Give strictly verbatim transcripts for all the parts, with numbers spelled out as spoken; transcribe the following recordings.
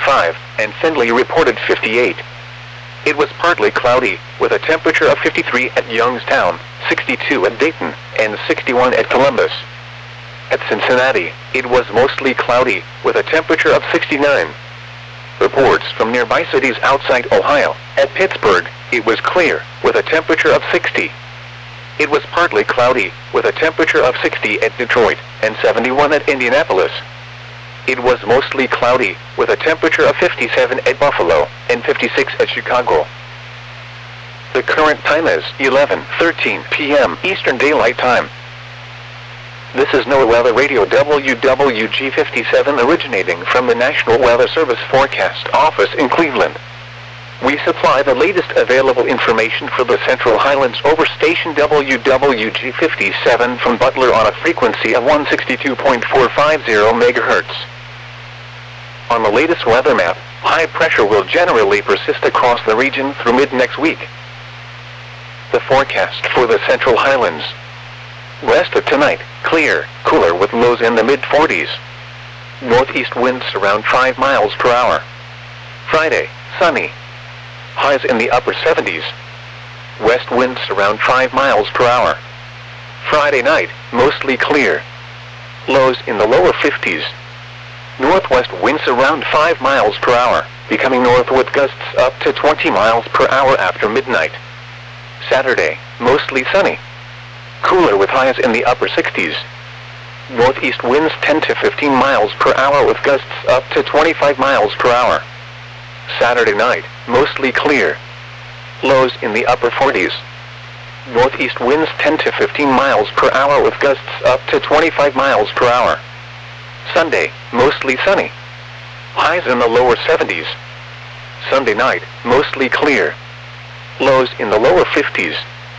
fifty-five, and Findlay reported fifty-eight. It was partly cloudy, with a temperature of fifty-three at Youngstown, sixty-two at Dayton, and sixty-one at Columbus. At Cincinnati, it was mostly cloudy, with a temperature of sixty-nine. Reports from nearby cities outside Ohio. At Pittsburgh, it was clear, with a temperature of sixty. It was partly cloudy, with a temperature of sixty at Detroit, and seventy-one at Indianapolis. It was mostly cloudy, with a temperature of fifty-seven at Buffalo, and fifty-six at Chicago. The current time is eleven thirteen p m Eastern Daylight Time. This is NOAA Weather Radio W W G fifty-seven originating from the National Weather Service Forecast Office in Cleveland. We supply the latest available information for the Central Highlands over station W W G fifty-seven from Butler on a frequency of one sixty-two point four five zero megahertz. On the latest weather map, high pressure will generally persist across the region through mid-next week. The forecast for the Central Highlands. West of tonight, clear, cooler with lows in the mid forties. Northeast winds around five miles per hour. Friday, sunny. Highs in the upper seventies. West winds around five miles per hour. Friday night, mostly clear. Lows in the lower fifties. Northwest winds around five miles per hour, becoming northward gusts up to twenty miles per hour after midnight. Saturday, mostly sunny. Cooler with highs in the upper sixties. Northeast winds ten to fifteen miles per hour with gusts up to twenty-five miles per hour. Saturday night, mostly clear. Lows in the upper forties. Northeast winds ten to fifteen miles per hour with gusts up to twenty-five miles per hour. Sunday, mostly sunny. Highs in the lower seventies. Sunday night, mostly clear. Lows in the lower fifties.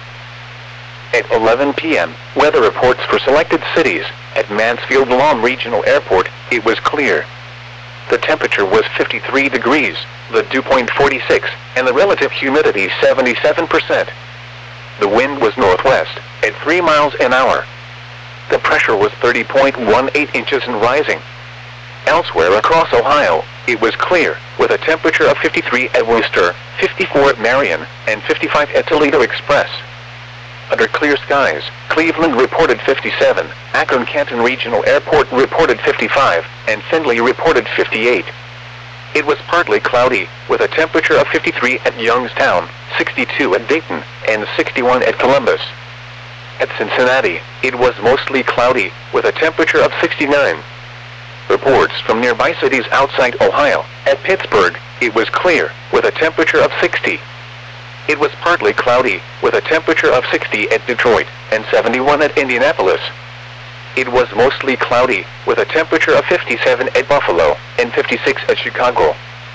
At eleven p m, weather reports for selected cities. At Mansfield-Lom Regional Airport, it was clear. The temperature was fifty-three degrees, the dew point forty-six, and the relative humidity seventy-seven percent. The wind was northwest, at three miles an hour. The pressure was thirty point one eight inches and rising. Elsewhere across Ohio, it was clear, with a temperature of fifty-three at Worcester, fifty-four at Marion, and fifty-five at Toledo Express. Under clear skies, Cleveland reported fifty-seven, Akron-Canton Regional Airport reported fifty-five, and Findlay reported fifty-eight. It was partly cloudy, with a temperature of fifty-three at Youngstown, sixty-two at Dayton, and sixty-one at Columbus. At Cincinnati, it was mostly cloudy, with a temperature of sixty-nine. Reports from nearby cities outside Ohio. At Pittsburgh, it was clear, with a temperature of sixty. It was partly cloudy, with a temperature of sixty at Detroit, and seventy-one at Indianapolis. It was mostly cloudy, with a temperature of fifty-seven at Buffalo, and fifty-six at Chicago.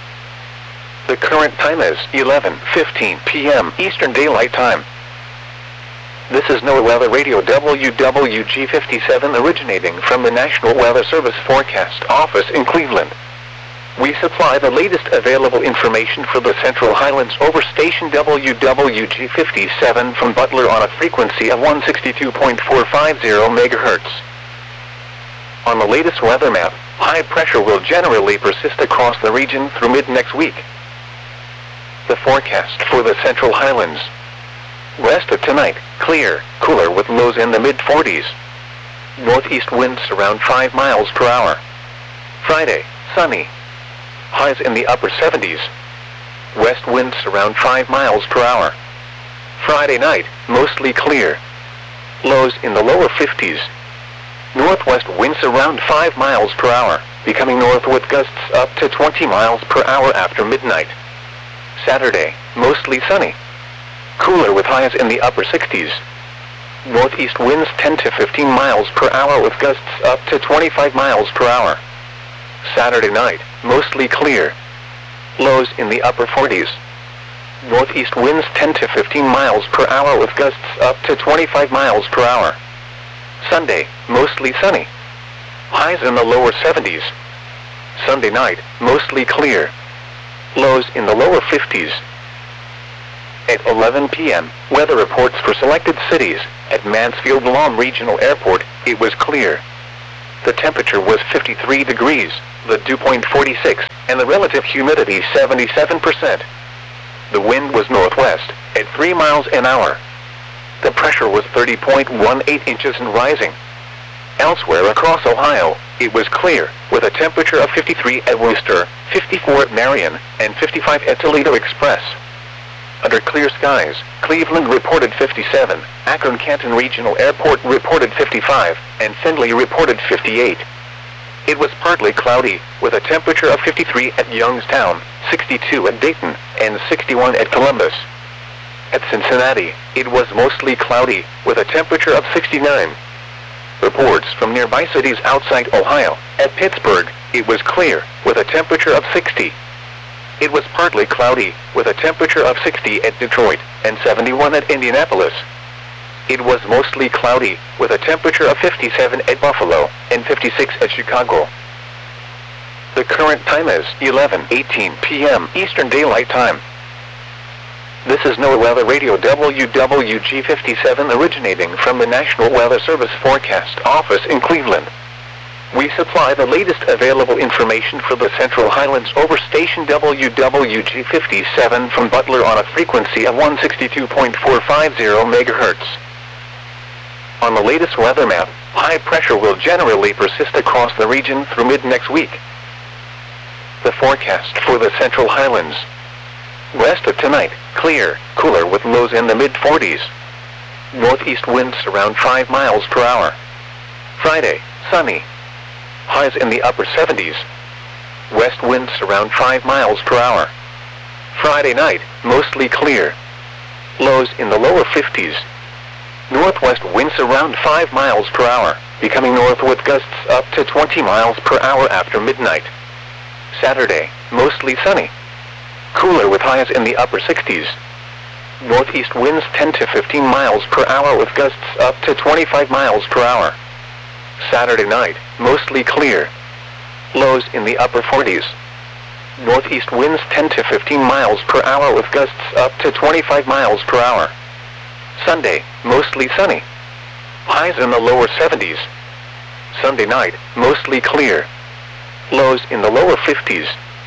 The current time is eleven fifteen p m Eastern Daylight Time. This is NOAA Weather Radio W W G fifty-seven originating from the National Weather Service Forecast Office in Cleveland. We supply the latest available information for the Central Highlands over station W W G fifty-seven from Butler on a frequency of one sixty-two point four five zero megahertz. On the latest weather map, high pressure will generally persist across the region through mid-next week. The forecast for the Central Highlands. West of tonight, clear, cooler with lows in the mid forties. Northeast winds around five miles per hour. Friday, sunny. Highs in the upper seventies. West winds around five miles per hour. Friday night, mostly clear. Lows in the lower fifties. Northwest winds around five miles per hour, becoming northward gusts up to twenty miles per hour after midnight. Saturday, mostly sunny. Cooler with highs in the upper sixties. Northeast winds ten to fifteen miles per hour with gusts up to twenty-five miles per hour. Saturday night, mostly clear. Lows in the upper forties. Northeast winds ten to fifteen miles per hour with gusts up to twenty-five miles per hour. Sunday, mostly sunny. Highs in the lower seventies. Sunday night, mostly clear. Lows in the lower fifties. At eleven p m, weather reports for selected cities. At Mansfield-Lom Regional Airport, it was clear. The temperature was fifty-three degrees, the dew point forty-six, and the relative humidity seventy-seven percent. The wind was northwest, at three miles an hour. The pressure was thirty point one eight inches and rising. Elsewhere across Ohio, it was clear, with a temperature of fifty-three at Wooster, fifty-four at Marion, and fifty-five at Toledo Express. Under clear skies, Cleveland reported fifty-seven, Akron-Canton Regional Airport reported fifty-five, and Findlay reported fifty-eight. It was partly cloudy, with a temperature of fifty-three at Youngstown, sixty-two at Dayton, and sixty-one at Columbus. At Cincinnati, it was mostly cloudy, with a temperature of sixty-nine. Reports from nearby cities outside Ohio. At Pittsburgh, it was clear, with a temperature of sixty. It was partly cloudy, with a temperature of sixty at Detroit, and seventy-one at Indianapolis. It was mostly cloudy, with a temperature of fifty-seven at Buffalo, and fifty-six at Chicago. The current time is eleven eighteen p m Eastern Daylight Time. This is NOAA Weather Radio W W G fifty-seven originating from the National Weather Service Forecast Office in Cleveland. We supply the latest available information for the Central Highlands over station W W G fifty-seven from Butler on a frequency of one sixty-two point four five zero megahertz. On the latest weather map, high pressure will generally persist across the region through mid-next week. The forecast for the Central Highlands. West of tonight, clear, cooler with lows in the mid forties. Northeast winds around five miles per hour. Friday, sunny. Highs in the upper seventies. West winds around five miles per hour. Friday night, mostly clear. Lows in the lower fifties. Northwest winds around five miles per hour, becoming north with gusts up to twenty miles per hour after midnight. Saturday, mostly sunny. Cooler with highs in the upper sixties. Northeast winds ten to fifteen miles per hour with gusts up to twenty-five miles per hour. Saturday night, mostly clear. Lows in the upper forties. Northeast winds ten to fifteen miles per hour with gusts up to twenty-five miles per hour. Sunday, mostly sunny. Highs in the lower seventies. Sunday night, mostly clear. Lows in the lower fifties.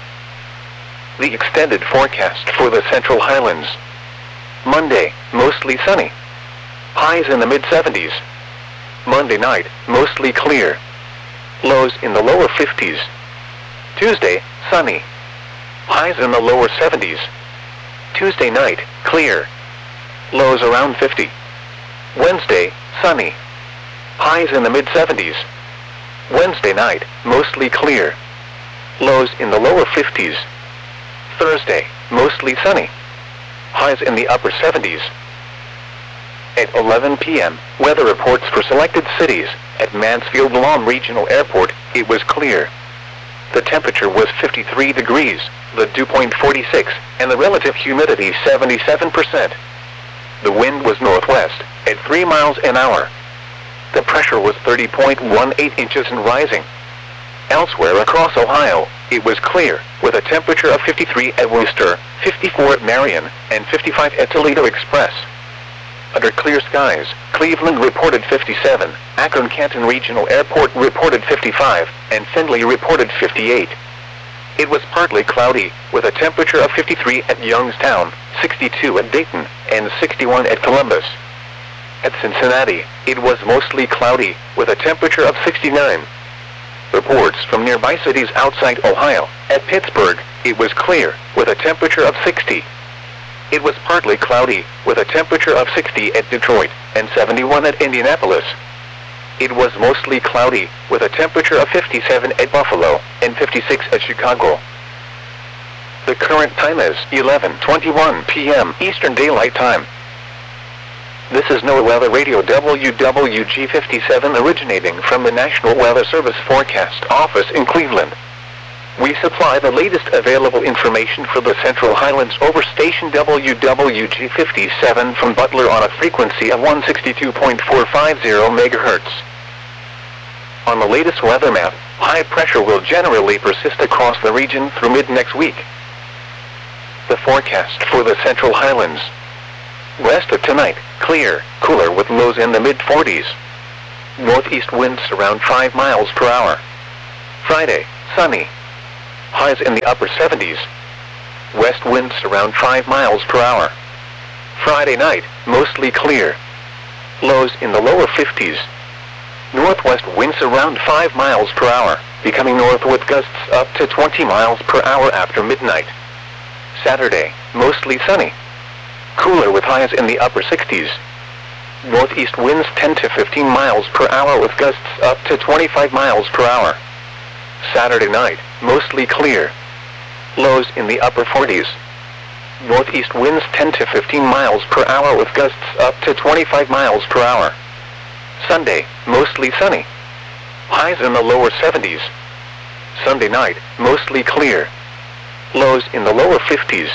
The extended forecast for the Central Highlands. Monday, mostly sunny. Highs in the mid seventies. Monday night, mostly clear. Lows in the lower fifties. Tuesday, sunny. Highs in the lower seventies. Tuesday night, clear. Lows around fifty. Wednesday, sunny. Highs in the mid seventies. Wednesday night, mostly clear. Lows in the lower fifties. Thursday, mostly sunny. Highs in the upper seventies. At eleven p m, weather reports for selected cities. At Mansfield-Lom Regional Airport, it was clear. The temperature was fifty-three degrees, the dew point forty-six, and the relative humidity seventy-seven percent. The wind was northwest, at three miles an hour. The pressure was thirty point one eight inches and rising. Elsewhere across Ohio, it was clear, with a temperature of fifty-three at Wooster, fifty-four at Marion, and fifty-five at Toledo Express. Under clear skies, Cleveland reported fifty-seven, Akron-Canton Regional Airport reported fifty-five, and Findlay reported fifty-eight. It was partly cloudy, with a temperature of fifty-three at Youngstown, sixty-two at Dayton, and sixty-one at Columbus. At Cincinnati, it was mostly cloudy, with a temperature of sixty-nine. Reports from nearby cities outside Ohio. At Pittsburgh, it was clear, with a temperature of sixty. It was partly cloudy, with a temperature of sixty at Detroit, and seventy-one at Indianapolis. It was mostly cloudy, with a temperature of fifty-seven at Buffalo, and fifty-six at Chicago. The current time is eleven twenty-one p m Eastern Daylight Time. This is NOAA Weather Radio W W G fifty-seven originating from the National Weather Service Forecast Office in Cleveland. We supply the latest available information for the Central Highlands over station W W G fifty-seven from Butler on a frequency of one sixty-two point four five zero megahertz. On the latest weather map, high pressure will generally persist across the region through mid-next week. The forecast for the Central Highlands. West of tonight, clear, cooler with lows in the mid forties. Northeast winds around five miles per hour. Friday, sunny. highs in the upper seventies. West winds around five miles per hour. Friday night, mostly clear. Lows in the lower fifties. Northwest winds around five miles per hour, becoming north with gusts up to twenty miles per hour after midnight. Saturday, mostly sunny. Cooler with highs in the upper sixties. Northeast winds ten to fifteen miles per hour with gusts up to twenty-five miles per hour. Saturday night, mostly clear. Lows in the upper forties. Northeast winds ten to fifteen miles per hour with gusts up to twenty-five miles per hour. Sunday, mostly sunny. Highs in the lower seventies. Sunday night, mostly clear. Lows in the lower fifties.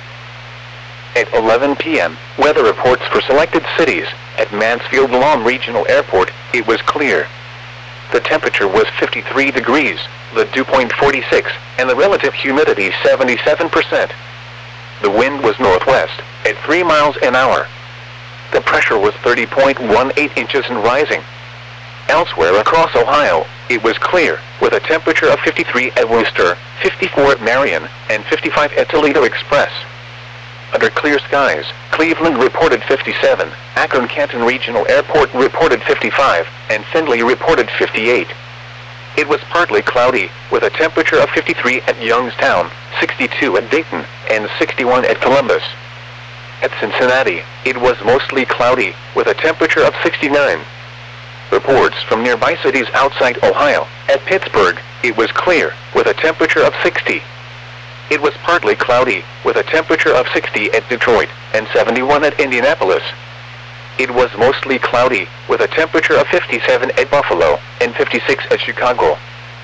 At eleven p m, weather reports for selected cities. At Mansfield-Lam Regional Airport, it was clear. The temperature was fifty-three degrees, the dew point forty-six, and the relative humidity seventy-seven percent. The wind was northwest, at three miles an hour. The pressure was thirty point one eight inches and rising. Elsewhere across Ohio, it was clear, with a temperature of fifty-three at Wooster, fifty-four at Marion, and fifty-five at Toledo Express. Under clear skies, Cleveland reported fifty-seven, Akron-Canton Regional Airport reported fifty-five, and Findlay reported fifty-eight. It was partly cloudy, with a temperature of fifty-three at Youngstown, sixty-two at Dayton, and sixty-one at Columbus. At Cincinnati, it was mostly cloudy, with a temperature of sixty-nine. Reports from nearby cities outside Ohio. At Pittsburgh, it was clear, with a temperature of sixty. It was partly cloudy, with a temperature of sixty at Detroit, and seventy-one at Indianapolis. It was mostly cloudy, with a temperature of fifty-seven at Buffalo, and fifty-six at Chicago.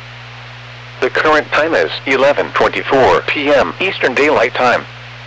The current time is eleven twenty-four p m Eastern Daylight Time.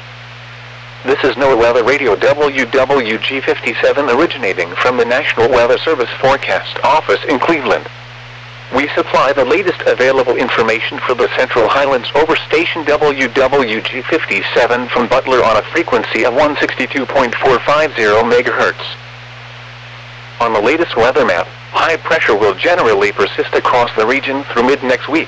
This is NOAA Weather Radio W W G fifty-seven originating from the National Weather Service Forecast Office in Cleveland. We supply the latest available information for the Central Highlands over station W W G fifty-seven from Butler on a frequency of one sixty-two point four five zero megahertz. On the latest weather map, high pressure will generally persist across the region through mid-next week.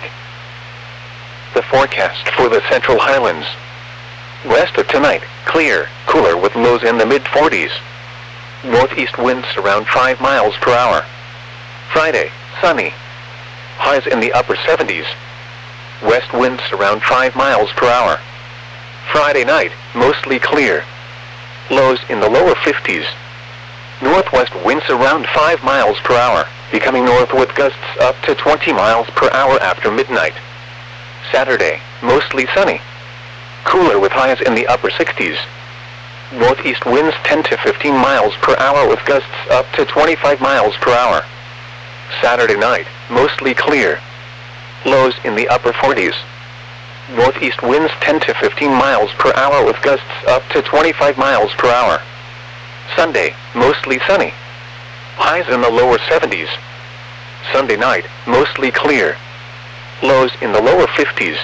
The forecast for the Central Highlands. West of tonight, clear, cooler with lows in the mid forties. Northeast winds around five miles per hour. Friday, sunny. Highs in the upper seventies. West winds around five miles per hour. Friday night, mostly clear. Lows in the lower fifties. Northwest winds around five miles per hour, becoming north with gusts up to twenty miles per hour after midnight. Saturday, mostly sunny. Cooler with highs in the upper sixties. Northeast winds ten to fifteen miles per hour with gusts up to twenty-five miles per hour. Saturday night, mostly clear. Lows in the upper forties. Northeast winds ten to fifteen miles per hour with gusts up to twenty-five miles per hour. Sunday, mostly sunny. Highs in the lower seventies. Sunday night, mostly clear. Lows in the lower fifties.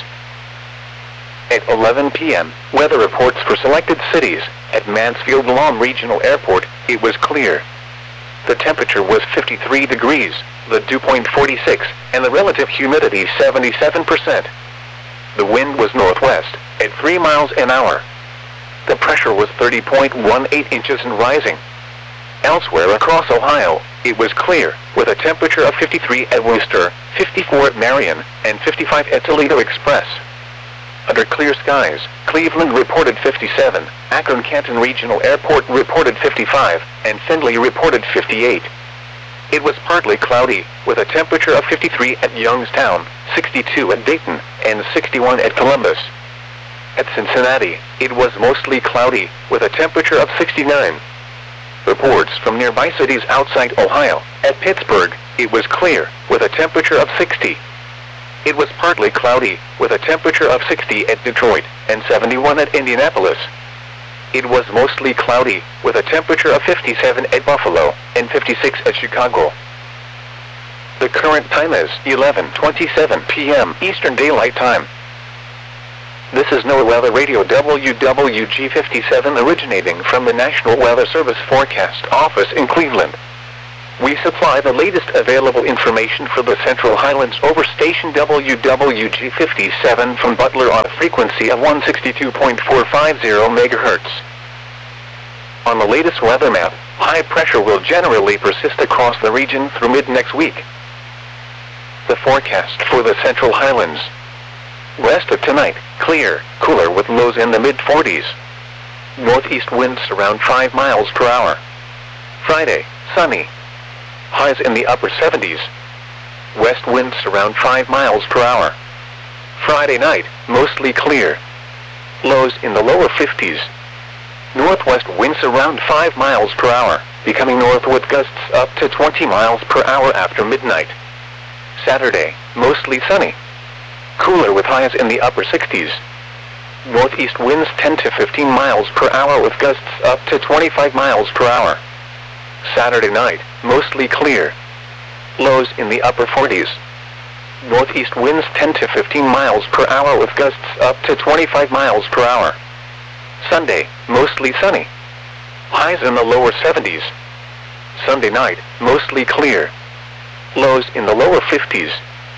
At eleven p m, weather reports for selected cities. At Mansfield-Lam Regional Airport, it was clear. The temperature was fifty-three degrees, the dew point forty-six, and the relative humidity seventy-seven percent. The wind was northwest, at three miles an hour. The pressure was thirty point one eight inches and rising. Elsewhere across Ohio, it was clear, with a temperature of fifty-three at Wooster, fifty-four at Marion, and fifty-five at Toledo Express. Under clear skies, Cleveland reported fifty-seven, Akron-Canton Regional Airport reported fifty-five, and Findlay reported fifty-eight. It was partly cloudy, with a temperature of fifty-three at Youngstown, sixty-two at Dayton, and sixty-one at Columbus. At Cincinnati, it was mostly cloudy, with a temperature of sixty-nine. Reports from nearby cities outside Ohio. At Pittsburgh, it was clear, with a temperature of sixty. It was partly cloudy, with a temperature of sixty at Detroit, and seventy-one at Indianapolis. It was mostly cloudy, with a temperature of fifty-seven at Buffalo, and fifty-six at Chicago. The current time is eleven twenty-seven p m Eastern Daylight Time. This is NOAA Weather Radio W W G fifty-seven originating from the National Weather Service Forecast Office in Cleveland. We supply the latest available information for the Central Highlands over station W W G fifty-seven from Butler on a frequency of one sixty-two point four five zero megahertz. On the latest weather map, high pressure will generally persist across the region through mid-next week. The forecast for the Central Highlands. West of tonight, clear, cooler with lows in the mid forties. Northeast winds around five miles per hour. Friday, sunny. Highs in the upper seventies. West winds around five miles per hour. Friday night, mostly clear. Lows in the lower fifties. Northwest winds around five miles per hour, becoming northward gusts up to twenty miles per hour after midnight. Saturday, mostly sunny. Cooler with highs in the upper sixties. Northeast winds ten to fifteen miles per hour with gusts up to twenty-five miles per hour. Saturday night, mostly clear. Lows in the upper forties. Northeast winds ten to fifteen miles per hour with gusts up to twenty-five miles per hour. Sunday, mostly sunny. Highs in the lower seventies. Sunday night, mostly clear. Lows in the lower fifties.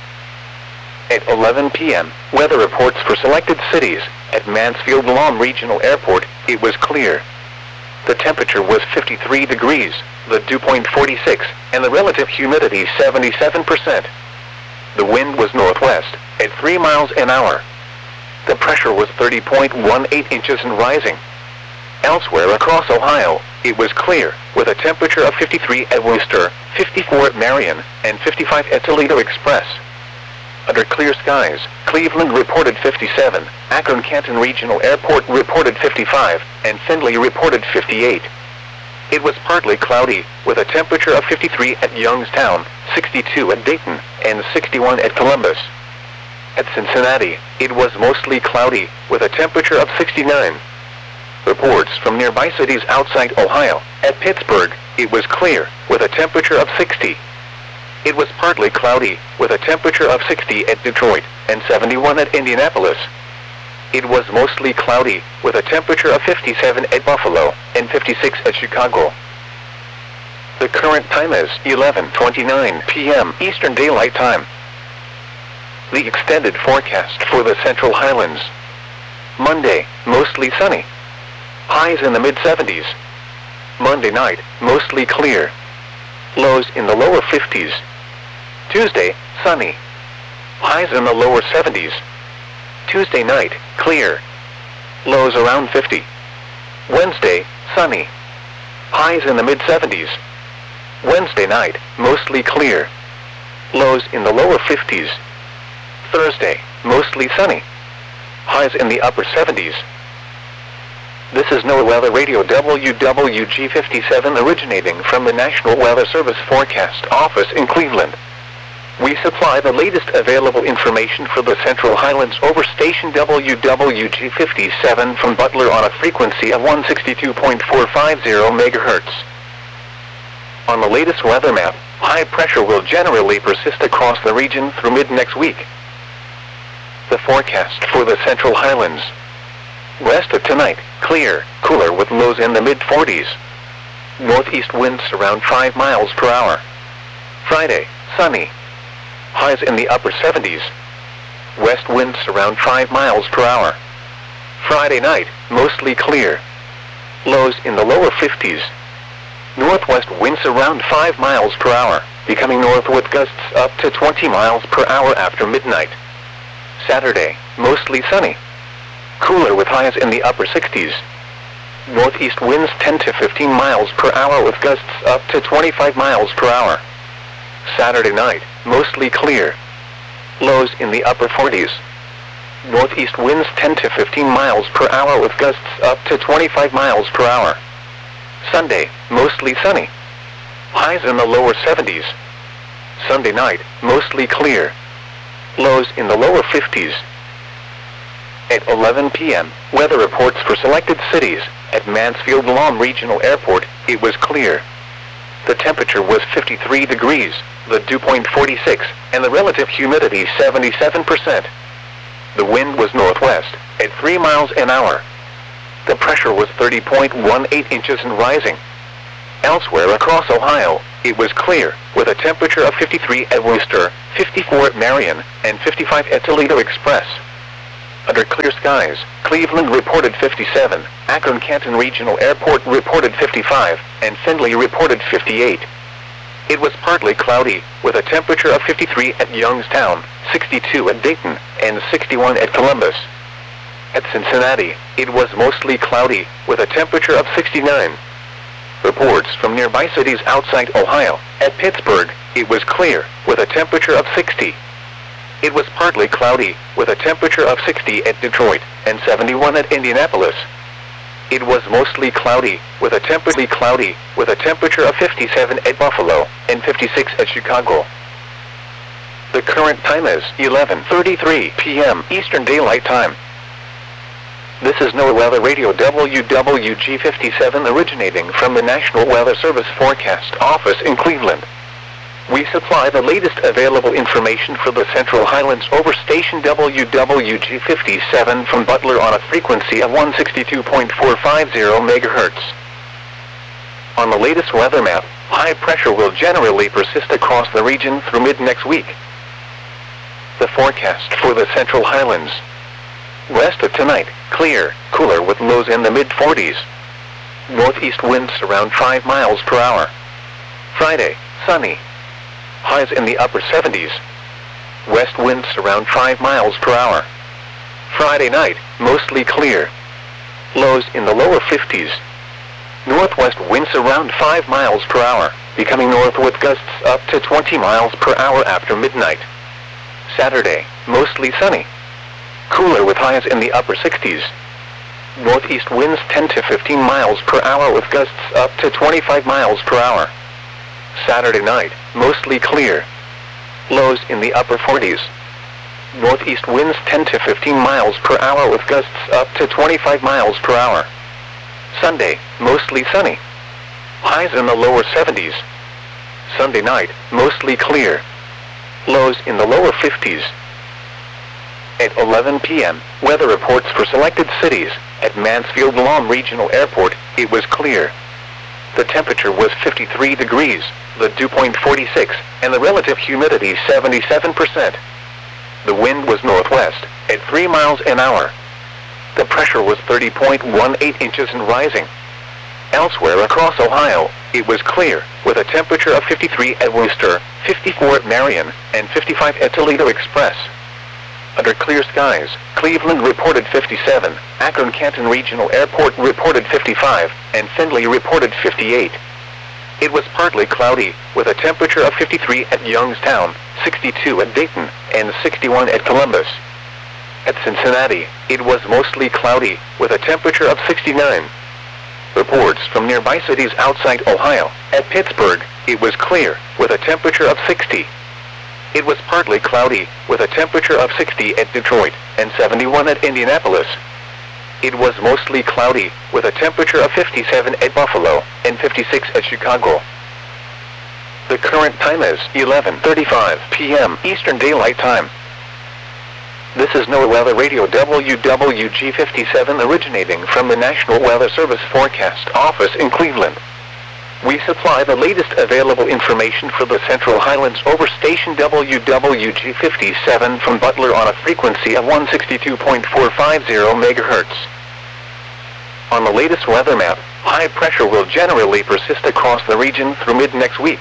At eleven p m, weather reports for selected cities. At Mansfield-Lom Regional Airport, it was clear. The temperature was fifty-three degrees, the dew point forty-six, and the relative humidity seventy-seven percent. The wind was northwest, at three miles an hour. The pressure was thirty point one eight inches and rising. Elsewhere across Ohio, it was clear, with a temperature of fifty-three at Worcester, fifty-four at Marion, and fifty-five at Toledo Express. Under clear skies, Cleveland reported fifty-seven, Akron-Canton Regional Airport reported fifty-five, and Findlay reported fifty-eight. It was partly cloudy, with a temperature of fifty-three at Youngstown, sixty-two at Dayton, and sixty-one at Columbus. At Cincinnati, it was mostly cloudy, with a temperature of sixty-nine. Reports from nearby cities outside Ohio. At Pittsburgh, it was clear, with a temperature of sixty. It was partly cloudy, with a temperature of sixty at Detroit, and seventy-one at Indianapolis. It was mostly cloudy, with a temperature of fifty-seven at Buffalo, and fifty-six at Chicago. The current time is eleven twenty-nine p m Eastern Daylight Time. The extended forecast for the Central Highlands. Monday, mostly sunny. Highs in the mid seventies. Monday night, mostly clear. Lows in the lower fifties. Tuesday, sunny. Highs in the lower seventies. Tuesday night, clear. Lows around fifty. Wednesday, sunny. Highs in the mid seventies. Wednesday night, mostly clear. Lows in the lower fifties. Thursday, mostly sunny. Highs in the upper seventies. This is NOAA Weather Radio W W G fifty-seven originating from the National Weather Service Forecast Office in Cleveland. We supply the latest available information for the Central Highlands over station W W G fifty-seven from Butler on a frequency of one sixty-two point four five zero megahertz. On the latest weather map, high pressure will generally persist across the region through mid-next week. The forecast for the Central Highlands. West of tonight, clear, cooler with lows in the mid forties. Northeast winds around five miles per hour. Friday, sunny. Highs in the upper seventies. West winds around five miles per hour. Friday night, mostly clear. Lows in the lower fifties. Northwest winds around five miles per hour, becoming northward gusts up to twenty miles per hour after midnight. Saturday, mostly sunny. Cooler with highs in the upper sixties. Northeast winds ten to fifteen miles per hour with gusts up to twenty-five miles per hour. Saturday night, mostly clear. Lows in the upper forties. Northeast winds ten to fifteen miles per hour with gusts up to twenty-five miles per hour. Sunday, mostly sunny. Highs in the lower seventies. Sunday night, mostly clear. Lows in the lower fifties. At eleven p m, weather reports for selected cities. At Mansfield-Lom Regional Airport, it was clear. The temperature was fifty-three degrees, the dew point forty-six, and the relative humidity seventy-seven percent. The wind was northwest, at three miles an hour. The pressure was thirty point one eight inches and rising. Elsewhere across Ohio, it was clear, with a temperature of fifty-three at Worcester, fifty-four at Marion, and fifty-five at Toledo Express. Under clear skies, Cleveland reported fifty-seven, Akron-Canton Regional Airport reported fifty-five, and Findlay reported fifty-eight. It was partly cloudy, with a temperature of fifty-three at Youngstown, sixty-two at Dayton, and sixty-one at Columbus. At Cincinnati, it was mostly cloudy, with a temperature of sixty-nine. Reports from nearby cities outside Ohio. At Pittsburgh, it was clear, with a temperature of sixty. It was partly cloudy, with a temperature of sixty at Detroit, and seventy-one at Indianapolis. It was mostly cloudy, with a temperature cloudy, with a temperature of fifty-seven at Buffalo, and fifty-six at Chicago. The current time is eleven thirty-three p m Eastern Daylight Time. This is NOAA Weather Radio W W G fifty-seven originating from the National Weather Service Forecast Office in Cleveland. We supply the latest available information for the Central Highlands over station W W G fifty-seven from Butler on a frequency of one sixty-two point four five zero megahertz. On the latest weather map, high pressure will generally persist across the region through mid-next week. The forecast for the Central Highlands. West of tonight, clear, cooler with lows in the mid forties. Northeast winds around five miles per hour. Friday, sunny. Highs in the upper seventies. West winds around five miles per hour. Friday night, mostly clear. Lows in the lower fifties. Northwest winds around five miles per hour, becoming north with gusts up to twenty miles per hour after midnight. Saturday, mostly sunny. Cooler with highs in the upper sixties. Northeast winds ten to fifteen miles per hour with gusts up to twenty-five miles per hour. Saturday night, mostly clear. Lows in the upper forties. Northeast winds ten to fifteen miles per hour with gusts up to twenty-five miles per hour. Sunday, mostly sunny. Highs in the lower seventies. Sunday night, mostly clear. Lows in the lower fifties. At eleven p m, weather reports for selected cities. At Mansfield-Lom Regional Airport, it was clear. The temperature was fifty-three degrees, the dew point forty-six, and the relative humidity seventy-seven percent. The wind was northwest, at three miles an hour. The pressure was thirty point one eight inches and rising. Elsewhere across Ohio, it was clear, with a temperature of fifty-three at Worcester, fifty-four at Marion, and fifty-five at Toledo Express. Under clear skies, Cleveland reported fifty-seven, Akron-Canton Regional Airport reported fifty-five, and Findlay reported fifty-eight. It was partly cloudy, with a temperature of fifty-three at Youngstown, sixty-two at Dayton, and sixty-one at Columbus. At Cincinnati, it was mostly cloudy, with a temperature of sixty-nine. Reports from nearby cities outside Ohio. At Pittsburgh, it was clear, with a temperature of sixty. It was partly cloudy, with a temperature of sixty at Detroit, and seventy-one at Indianapolis. It was mostly cloudy, with a temperature of fifty-seven at Buffalo, and fifty-six at Chicago. The current time is eleven thirty-five p m Eastern Daylight Time. This is NOAA Weather Radio W W G fifty-seven originating from the National Weather Service Forecast Office in Cleveland. We supply the latest available information for the Central Highlands over station W W G fifty-seven from Butler on a frequency of one sixty-two point four five zero megahertz. On the latest weather map, high pressure will generally persist across the region through mid-next week.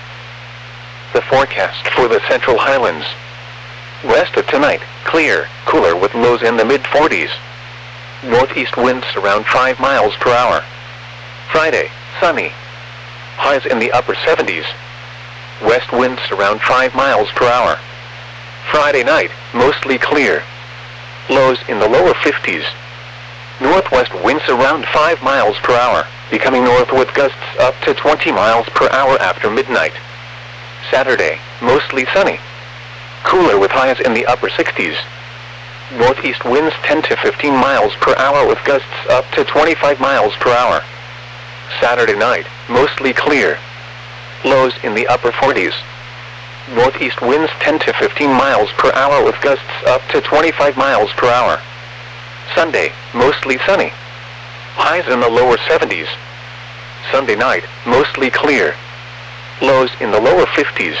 The forecast for the Central Highlands. West of tonight, clear, cooler with lows in the mid forties. Northeast winds around five miles per hour. Friday, sunny. Highs in the upper seventies. West winds around five miles per hour. Friday night, mostly clear. Lows in the lower fifties. Northwest winds around five miles per hour, becoming north with gusts up to twenty miles per hour after midnight. Saturday, mostly sunny. Cooler with highs in the upper sixties. Northeast winds ten to fifteen miles per hour with gusts up to twenty-five miles per hour. Saturday night, mostly clear. Lows in the upper forties. Northeast winds ten to fifteen miles per hour with gusts up to twenty-five miles per hour. Sunday, mostly sunny. Highs in the lower seventies. Sunday night, mostly clear. lows in the lower fifties.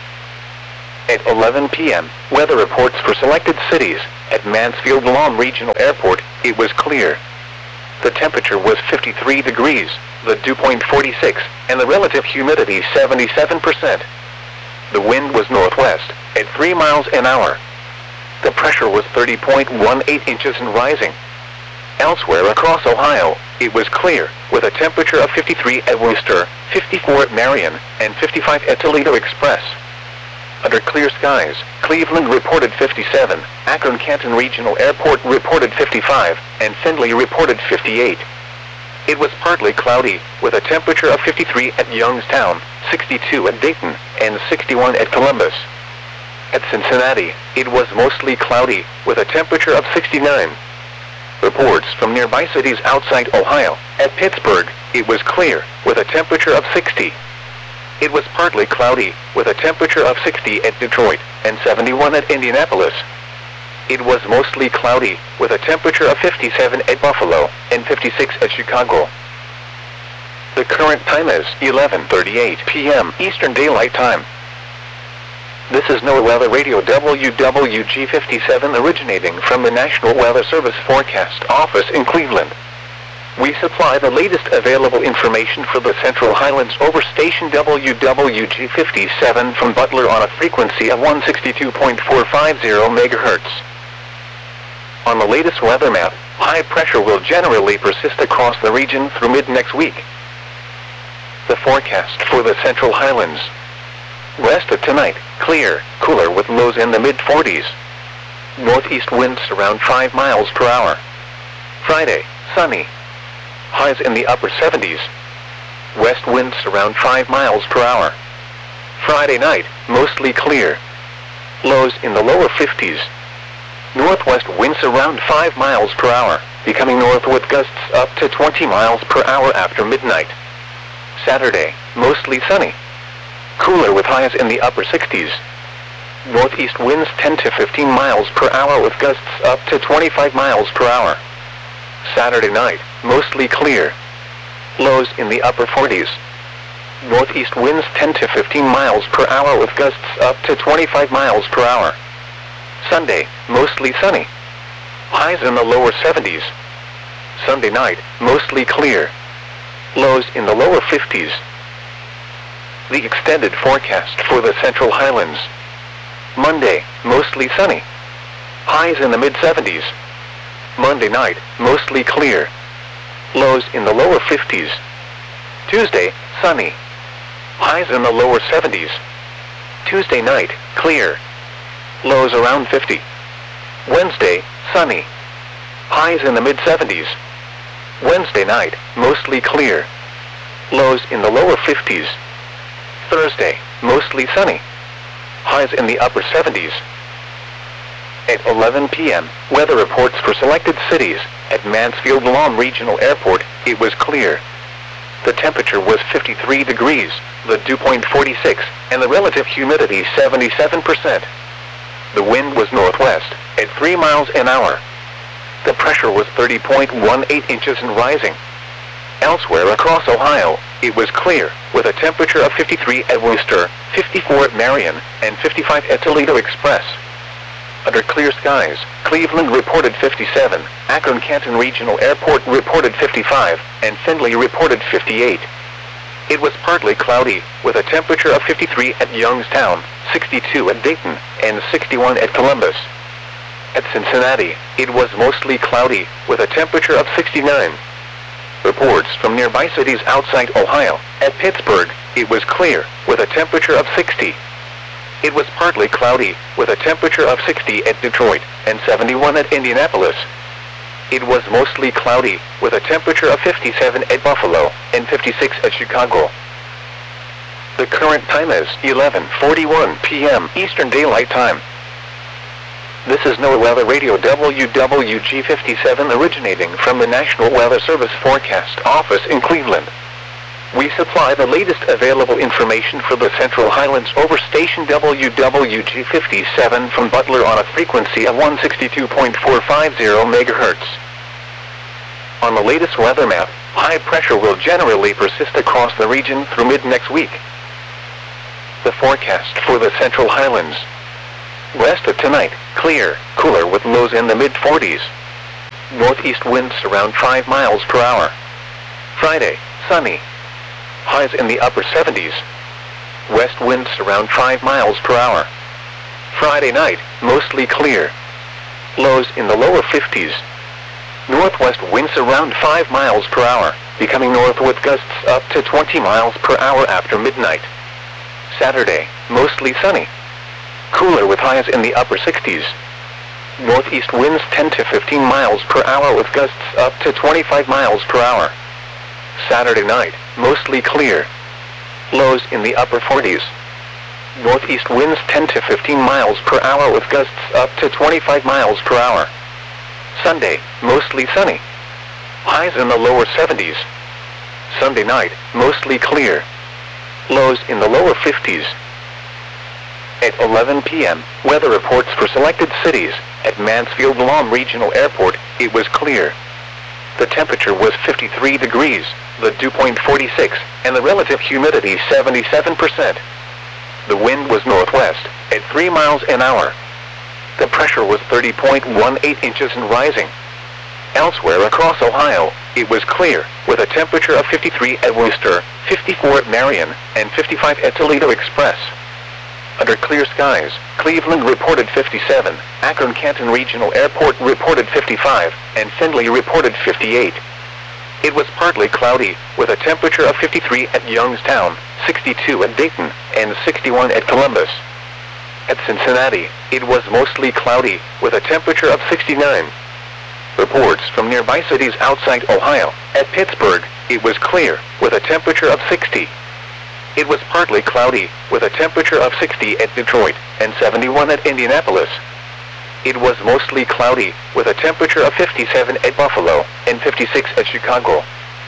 At eleven p m, weather reports for selected cities. At Mansfield Lawn Regional Airport, it was clear. The temperature was fifty-three degrees, the dew point forty-six, and the relative humidity seventy-seven percent. The wind was northwest, at three miles an hour. The pressure was thirty point one eight inches and rising. Elsewhere across Ohio, it was clear, with a temperature of fifty-three at Wooster, fifty-four at Marion, and fifty-five at Toledo Express. Under clear skies, Cleveland reported fifty-seven, Akron-Canton Regional Airport reported fifty-five, and Findlay reported fifty-eight. It was partly cloudy, with a temperature of fifty-three at Youngstown, sixty-two at Dayton, and sixty-one at Columbus. At Cincinnati, it was mostly cloudy, with a temperature of sixty-nine. Reports from nearby cities outside Ohio. At Pittsburgh, it was clear, with a temperature of sixty. It was partly cloudy, with a temperature of sixty at Detroit, and seventy-one at Indianapolis. It was mostly cloudy, with a temperature of fifty-seven at Buffalo, and fifty-six at Chicago. The current time is eleven thirty-eight p m Eastern Daylight Time. This is NOAA Weather Radio W W G fifty-seven originating from the National Weather Service Forecast Office in Cleveland. We supply the latest available information for the Central Highlands over station W W G fifty-seven from Butler on a frequency of one sixty-two point four five zero megahertz. On the latest weather map, high pressure will generally persist across the region through mid-next week. The forecast for the Central Highlands. West of tonight, clear, cooler with lows in the mid forties. Northeast winds around five miles per hour. Friday, sunny. Highs in the upper seventies. West winds around five miles per hour. Friday night, mostly clear. Lows in the lower fifties. Northwest winds around five miles per hour, becoming north with gusts up to twenty miles per hour after midnight. Saturday, mostly sunny. Cooler with highs in the upper sixties. Northeast winds ten to fifteen miles per hour with gusts up to twenty-five miles per hour. Saturday night, mostly clear. Lows in the upper forties. Northeast winds ten to fifteen miles per hour with gusts up to twenty-five miles per hour. Sunday, mostly sunny. Highs in the lower seventies. Sunday night, mostly clear. Lows in the lower fifties. The extended forecast for the Central Highlands. Monday, mostly sunny. Highs in the mid seventies. Monday night, mostly clear. Lows in the lower fifties. Tuesday, sunny. Highs in the lower seventies. Tuesday night, clear. Lows around fifty. Wednesday, sunny. Highs in the mid seventies. Wednesday night, mostly clear. Lows in the lower fifties. Thursday, mostly sunny. Highs in the upper seventies. At eleven p m, weather reports for selected cities. At Mansfield Lawn Regional Airport, it was clear. The temperature was fifty-three degrees, the dew point forty-six, and the relative humidity seventy-seven percent. The wind was northwest, at three miles an hour. The pressure was thirty point one eight inches and rising. Elsewhere across Ohio, it was clear, with a temperature of fifty-three at Wooster, fifty-four at Marion, and fifty-five at Toledo Express. Under clear skies, Cleveland reported fifty-seven, Akron-Canton Regional Airport reported fifty-five, and Findlay reported fifty-eight. It was partly cloudy, with a temperature of fifty-three at Youngstown, sixty-two at Dayton, and sixty-one at Columbus. At Cincinnati, it was mostly cloudy, with a temperature of sixty-nine. Reports from nearby cities outside Ohio. At Pittsburgh, it was clear, with a temperature of sixty. It was partly cloudy, with a temperature of sixty at Detroit, and seventy-one at Indianapolis. It was mostly cloudy, with a temperature of fifty-seven at Buffalo, and fifty-six at Chicago. The current time is eleven forty-one p m Eastern Daylight Time. This is NOAA Weather Radio W W G fifty-seven originating from the National Weather Service Forecast Office in Cleveland. We supply the latest available information for the Central Highlands over station W W G fifty-seven from Butler on a frequency of one sixty-two point four five zero megahertz. On the latest weather map, high pressure will generally persist across the region through mid-next week. The forecast for the Central Highlands. West of tonight, clear, cooler with lows in the mid forties. Northeast winds around five miles per hour. Friday, sunny. Highs in the upper seventies. West winds around five miles per hour. Friday night, mostly clear. Lows in the lower fifties. Northwest winds around five miles per hour, becoming north with gusts up to twenty miles per hour after midnight. Saturday, mostly sunny. Cooler with highs in the upper sixties. Northeast winds ten to fifteen miles per hour with gusts up to twenty-five miles per hour. Saturday night, mostly clear. Lows in the upper forties. Northeast winds ten to fifteen miles per hour with gusts up to twenty-five miles per hour. Sunday, mostly sunny. Highs in the lower seventies. Sunday night, mostly clear. Lows in the lower fifties. At eleven p m, weather reports for selected cities. At Mansfield-Lom Regional Airport, it was clear. The temperature was fifty-three degrees, the dew point forty-six, and the relative humidity seventy-seven percent. The wind was northwest, at three miles an hour. The pressure was thirty point one eight inches and rising. Elsewhere across Ohio, it was clear, with a temperature of fifty-three at Wooster, fifty-four at Marion, and fifty-five at Toledo Express. Under clear skies, Cleveland reported fifty-seven, Akron-Canton Regional Airport reported fifty-five, and Findlay reported fifty-eight. It was partly cloudy, with a temperature of fifty-three at Youngstown, sixty-two at Dayton, and sixty-one at Columbus. At Cincinnati, it was mostly cloudy, with a temperature of sixty-nine. Reports from nearby cities outside Ohio. At Pittsburgh, it was clear, with a temperature of sixty. It was partly cloudy, with a temperature of sixty at Detroit, and seventy-one at Indianapolis. It was mostly cloudy, with a temperature of fifty-seven at Buffalo, and fifty-six at Chicago.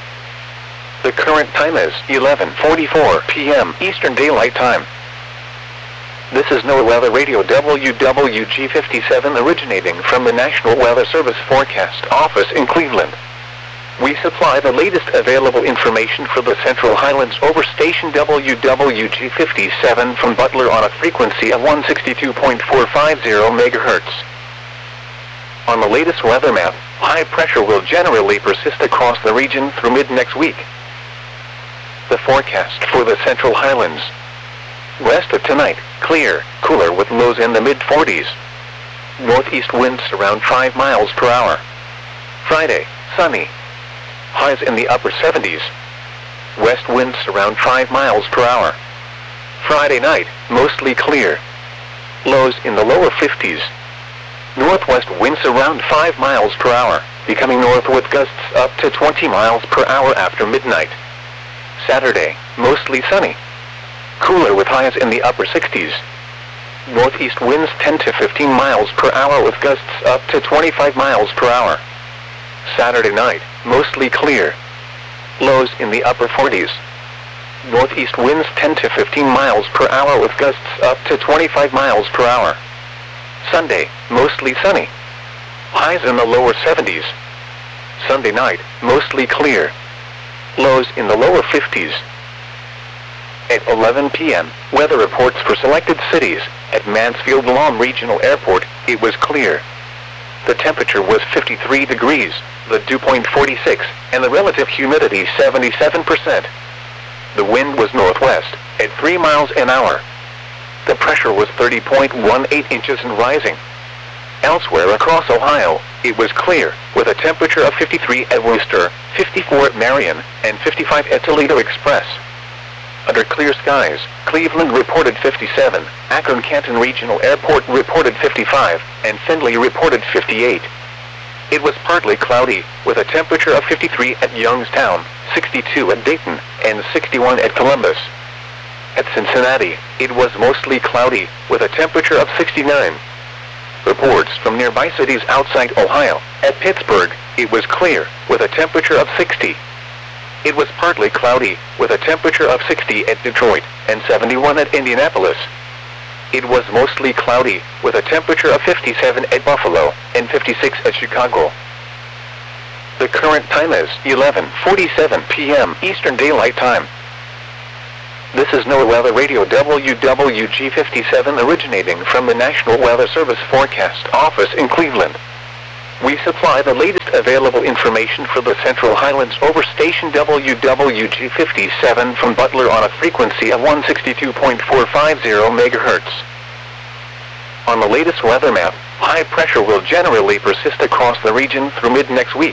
The current time is eleven forty-four p m Eastern Daylight Time. This is NOAA Weather Radio W W G fifty-seven originating from the National Weather Service Forecast Office in Cleveland. We supply the latest available information for the Central Highlands over station W W G fifty-seven from Butler on a frequency of one sixty-two point four five zero megahertz. On the latest weather map, high pressure will generally persist across the region through mid-next week. The forecast for the Central Highlands. West of tonight, clear, cooler with lows in the mid forties. Northeast winds around five miles per hour. Friday, sunny. Highs in the upper seventies. West winds around five miles per hour. Friday night, mostly clear. Lows in the lower fifties. Northwest winds around five miles per hour, becoming north with gusts up to twenty miles per hour after midnight. Saturday, mostly sunny. Cooler with highs in the upper sixties. Northeast winds ten to fifteen miles per hour with gusts up to twenty-five miles per hour. Saturday night, mostly clear. Lows in the upper forties. Northeast winds ten to fifteen miles per hour with gusts up to twenty-five miles per hour. Sunday, mostly sunny. Highs in the lower seventies. Sunday night, mostly clear. Lows in the lower fifties. At eleven p m, weather reports for selected cities. At Mansfield-Lom Regional Airport, it was clear. The temperature was fifty-three degrees, the dew point forty-six, and the relative humidity seventy-seven percent. The wind was northwest, at three miles an hour. The pressure was thirty point one eight inches and rising. Elsewhere across Ohio, it was clear, with a temperature of fifty-three at Wooster, fifty-four at Marion, and fifty-five at Toledo Express. Under clear skies, Cleveland reported fifty-seven, Akron-Canton Regional Airport reported fifty-five, and Findlay reported fifty-eight. It was partly cloudy, with a temperature of fifty-three at Youngstown, sixty-two at Dayton, and sixty-one at Columbus. At Cincinnati, it was mostly cloudy, with a temperature of sixty-nine. Reports from nearby cities outside Ohio. At Pittsburgh, it was clear, with a temperature of sixty. It was partly cloudy, with a temperature of sixty at Detroit, and seventy-one at Indianapolis. It was mostly cloudy, with a temperature of fifty-seven at Buffalo, and fifty-six at Chicago. The current time is eleven forty-seven p m Eastern Daylight Time. This is NOAA Weather Radio W W G fifty-seven originating from the National Weather Service Forecast Office in Cleveland. We supply the latest available information for the Central Highlands over station W W G fifty-seven from Butler on a frequency of one sixty-two point four five zero megahertz. On the latest weather map, high pressure will generally persist across the region through mid-next week.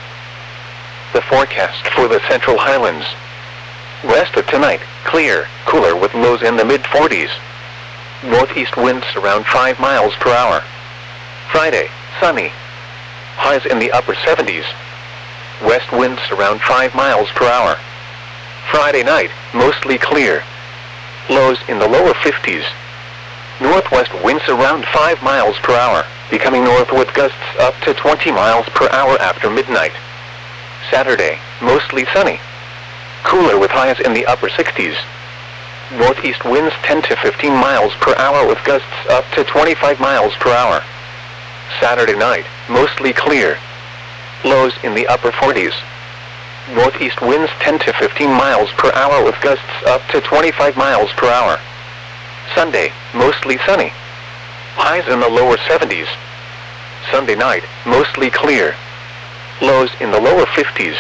The forecast for the Central Highlands. West of tonight, clear, cooler with lows in the mid forties. Northeast winds around five miles per hour. Friday, sunny. Highs in the upper seventies. West winds around five miles per hour. Friday night, mostly clear. Lows in the lower fifties. Northwest winds around five miles per hour, becoming north with gusts up to twenty miles per hour after midnight. Saturday, mostly sunny. Cooler with highs in the upper sixties. Northeast winds ten to fifteen miles per hour with gusts up to twenty-five miles per hour. Saturday night, mostly clear. Lows in the upper forties. Northeast winds ten to fifteen miles per hour with gusts up to twenty-five miles per hour. Sunday, mostly sunny. Highs in the lower seventies. Sunday night, mostly clear. Lows in the lower fifties.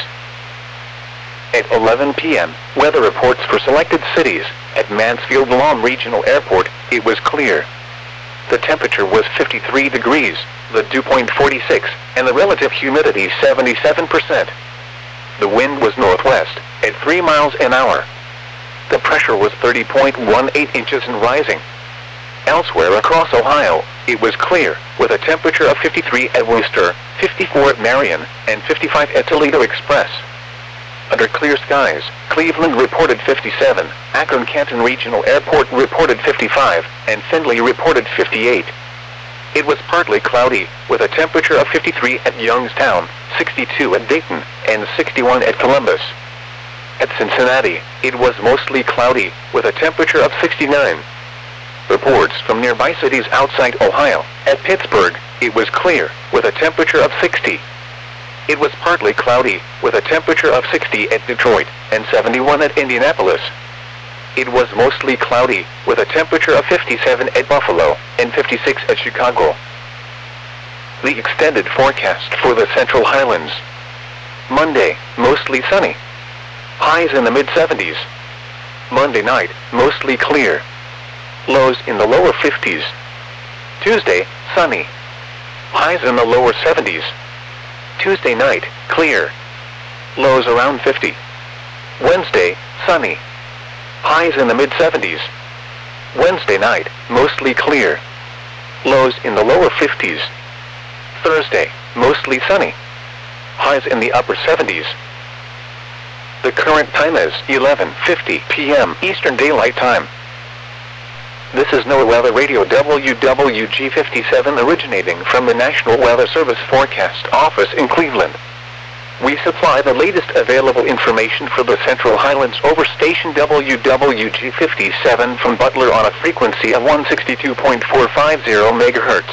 At eleven p m, weather reports for selected cities. At Mansfield-Lahm Regional Airport, it was clear. The temperature was fifty-three degrees, the dew point forty-six, and the relative humidity seventy-seven percent. The wind was northwest, at three miles an hour. The pressure was thirty point one eight inches and rising. Elsewhere across Ohio, it was clear, with a temperature of fifty-three at Worcester, fifty-four at Marion, and fifty-five at Toledo Express. Under clear skies, Cleveland reported fifty-seven, Akron-Canton Regional Airport reported fifty-five, and Findlay reported fifty-eight. It was partly cloudy, with a temperature of fifty-three at Youngstown, sixty-two at Dayton, and sixty-one at Columbus. At Cincinnati, it was mostly cloudy, with a temperature of sixty-nine. Reports from nearby cities outside Ohio. At Pittsburgh, it was clear, with a temperature of sixty. It was partly cloudy, with a temperature of sixty at Detroit, and seventy-one at Indianapolis. It was mostly cloudy, with a temperature of fifty-seven at Buffalo, and fifty-six at Chicago. The extended forecast for the Central Highlands. Monday, mostly sunny. Highs in the mid seventies. Monday night, mostly clear. Lows in the lower fifties. Tuesday, sunny. Highs in the lower seventies. Tuesday night, clear. Lows around fifty. Wednesday, sunny. Highs in the mid seventies. Wednesday night, mostly clear. Lows in the lower fifties. Thursday, mostly sunny. Highs in the upper seventies. The current time is eleven fifty p m Eastern Daylight Time. This is NOAA Weather Radio W W G fifty-seven originating from the National Weather Service Forecast Office in Cleveland. We supply the latest available information for the Central Highlands over station W W G fifty-seven from Butler on a frequency of one sixty-two point four five zero megahertz.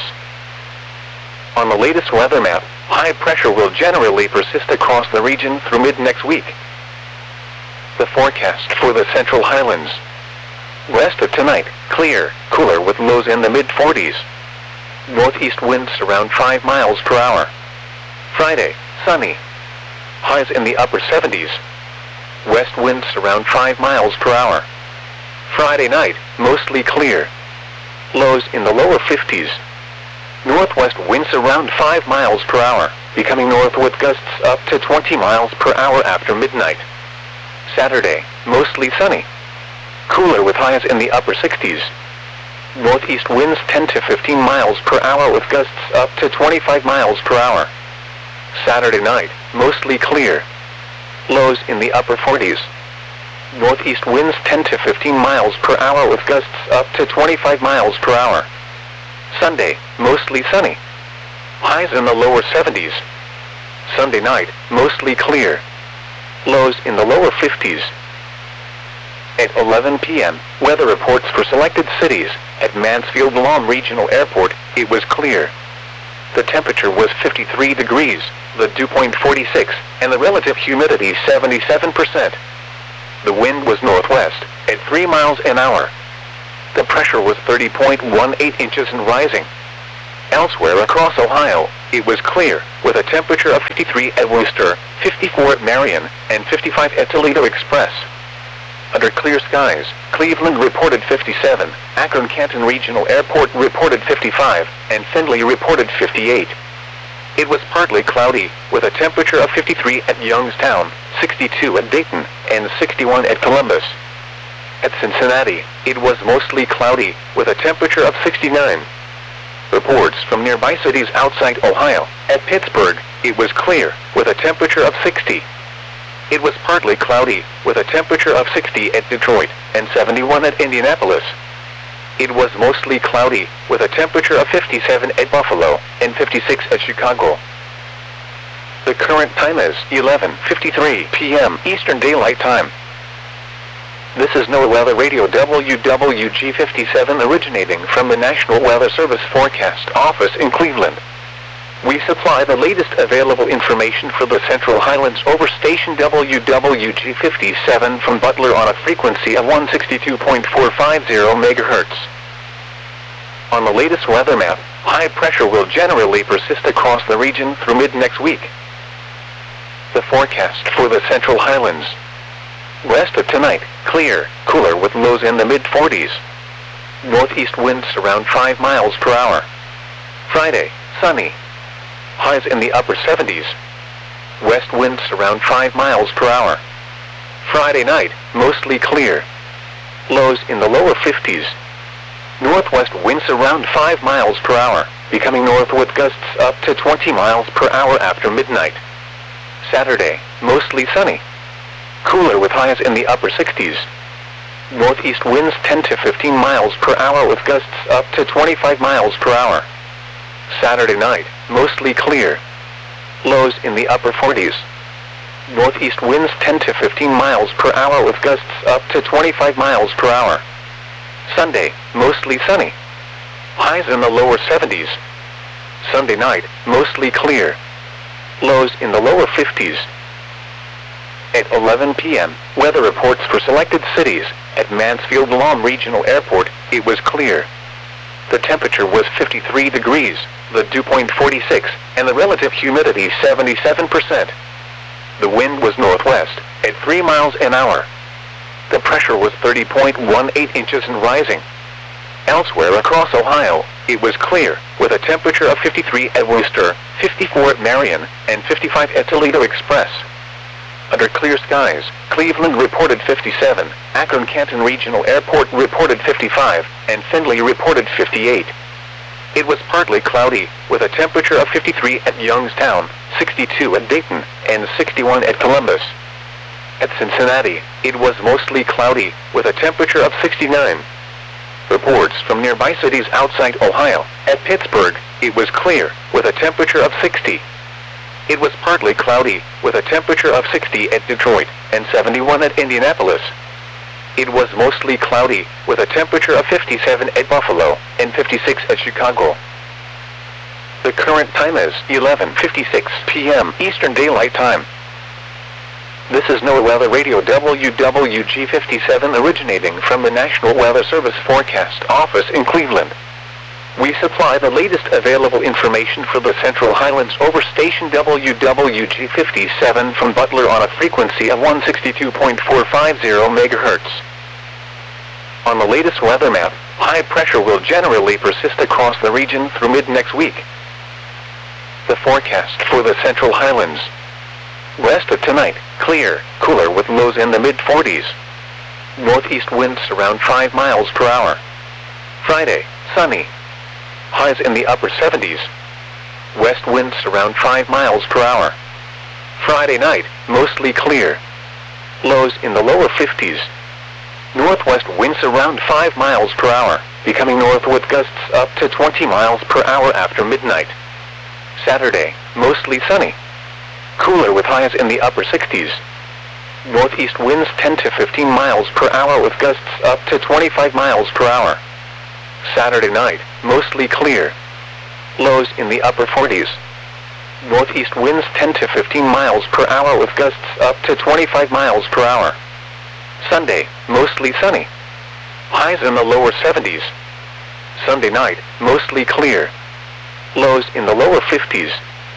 On the latest weather map, high pressure will generally persist across the region through mid-next week. The forecast for the Central Highlands. West of tonight, clear, cooler with lows in the mid forties. Northeast winds around five miles per hour. Friday, sunny. Highs in the upper seventies. West winds around five miles per hour. Friday night, mostly clear. Lows in the lower fifties. Northwest winds around five miles per hour, becoming north with gusts up to twenty miles per hour after midnight. Saturday, mostly sunny. Cooler with highs in the upper sixties. Northeast winds ten to fifteen miles per hour with gusts up to twenty-five miles per hour. Saturday night, mostly clear. Lows in the upper forties. Northeast winds ten to fifteen miles per hour with gusts up to twenty-five miles per hour. Sunday, mostly sunny. Highs in the lower seventies. Sunday night, mostly clear. Lows in the lower fifties. At eleven p m, weather reports for selected cities. At Mansfield-Lahm Regional Airport, it was clear. The temperature was fifty-three degrees, the dew point forty-six, and the relative humidity seventy-seven percent. The wind was northwest, at three miles an hour. The pressure was thirty point one eight inches and rising. Elsewhere across Ohio, it was clear, with a temperature of fifty-three at Wooster, fifty-four at Marion, and fifty-five at Toledo Express. Under clear skies, Cleveland reported fifty-seven, Akron-Canton Regional Airport reported fifty-five, and Findlay reported fifty-eight. It was partly cloudy, with a temperature of fifty-three at Youngstown, sixty-two at Dayton, and sixty-one at Columbus. At Cincinnati, it was mostly cloudy, with a temperature of sixty-nine. Reports from nearby cities outside Ohio. At Pittsburgh, it was clear, with a temperature of sixty. It was partly cloudy, with a temperature of sixty at Detroit, and seventy-one at Indianapolis. It was mostly cloudy, with a temperature of fifty-seven at Buffalo, and fifty-six at Chicago. The current time is eleven fifty-three p m Eastern Daylight Time. This is NOAA Weather Radio W W G fifty-seven originating from the National Weather Service Forecast Office in Cleveland. We supply the latest available information for the Central Highlands over station W W G fifty-seven from Butler on a frequency of one sixty-two point four five zero megahertz. On the latest weather map, high pressure will generally persist across the region through mid-next week. The forecast for the Central Highlands. West of tonight, clear, cooler with lows in the mid forties. Northeast winds around five miles per hour. Friday, sunny. Highs in the upper seventies. West winds around five miles per hour. Friday night, mostly clear. Lows in the lower fifties. Northwest winds around five miles per hour, becoming north with gusts up to twenty miles per hour after midnight. Saturday, mostly sunny. Cooler with highs in the upper sixties. Northeast winds ten to fifteen miles per hour with gusts up to twenty-five miles per hour. Saturday night, mostly clear. Lows in the upper forties. Northeast winds ten to fifteen miles per hour with gusts up to twenty-five miles per hour. Sunday, mostly sunny. Highs in the lower seventies. Sunday night, mostly clear. Lows in the lower fifties. At eleven p m, weather reports for selected cities. At Mansfield-Lom Regional Airport, it was clear. The temperature was fifty-three degrees, the dew point forty-six, and the relative humidity seventy-seven percent. The wind was northwest, at three miles an hour. The pressure was thirty point one eight inches and rising. Elsewhere across Ohio, it was clear, with a temperature of fifty-three at Wooster, fifty-four at Marion, and fifty-five at Toledo Express. Under clear skies, Cleveland reported fifty-seven, Akron-Canton Regional Airport reported fifty-five, and Findlay reported fifty-eight. It was partly cloudy, with a temperature of fifty-three at Youngstown, sixty-two at Dayton, and sixty-one at Columbus. At Cincinnati, it was mostly cloudy, with a temperature of sixty-nine. Reports from nearby cities outside Ohio. At Pittsburgh, it was clear, with a temperature of sixty. It was partly cloudy, with a temperature of sixty at Detroit, and seventy-one at Indianapolis. It was mostly cloudy, with a temperature of fifty-seven at Buffalo, and fifty-six at Chicago. The current time is eleven fifty-six p m Eastern Daylight Time. This is NOAA Weather Radio W W G fifty-seven originating from the National Weather Service Forecast Office in Cleveland. We supply the latest available information for the Central Highlands over station W W G fifty-seven from Butler on a frequency of one sixty-two point four five zero megahertz. On the latest weather map, high pressure will generally persist across the region through mid-next week. The forecast for the Central Highlands. West of tonight, clear, cooler with lows in the mid forties. Northeast winds around five miles per hour. Friday, sunny. Highs in the upper seventies. West winds around five miles per hour. Friday night, mostly clear. Lows in the lower fifties. Northwest winds around five miles per hour, becoming north with gusts up to twenty miles per hour after midnight. Saturday, mostly sunny. Cooler with highs in the upper sixties. Northeast winds ten to fifteen miles per hour with gusts up to twenty-five miles per hour. Saturday night, mostly clear. Lows in the upper forties. Northeast winds ten to fifteen miles per hour with gusts up to twenty-five miles per hour. Sunday, mostly sunny. Highs in the lower seventies. Sunday night, mostly clear. Lows in the lower fifties.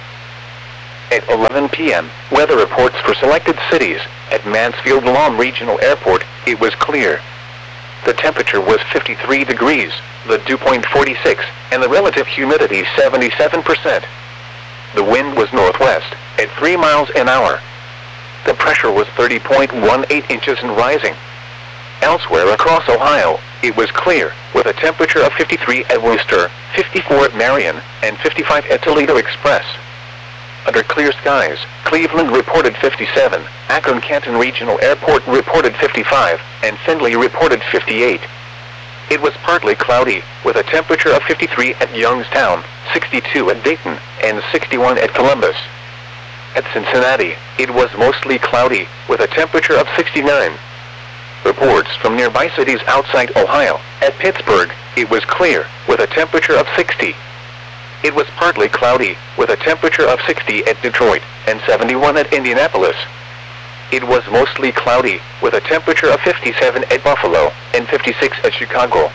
At eleven p m, weather reports for selected cities. At Mansfield-Lam Regional Airport, it was clear. The temperature was fifty-three degrees, the dew point forty-six, and the relative humidity seventy-seven percent. The wind was northwest, at three miles an hour. The pressure was thirty point one eight inches and rising. Elsewhere across Ohio, it was clear, with a temperature of fifty-three at Wooster, fifty-four at Marion, and fifty-five at Toledo Express. Under clear skies, Cleveland reported fifty-seven, Akron-Canton Regional Airport reported fifty-five, and Findlay reported fifty-eight. It was partly cloudy, with a temperature of fifty-three at Youngstown, sixty-two at Dayton, and sixty-one at Columbus. At Cincinnati, it was mostly cloudy, with a temperature of sixty-nine. Reports from nearby cities outside Ohio. At Pittsburgh, it was clear, with a temperature of sixty. It was partly cloudy, with a temperature of sixty at Detroit, and seventy-one at Indianapolis. It was mostly cloudy, with a temperature of fifty-seven at Buffalo, and fifty-six at Chicago.